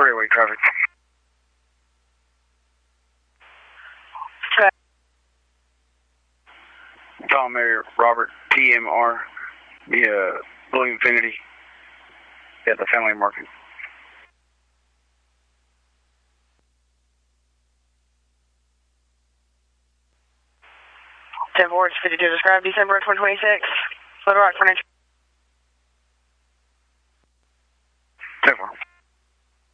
three-way traffic. Okay. Tom Mayor Robert TMR, the Blue Infinity at the family market. 10-4, 52, describe December 2026. Little Rock Furniture.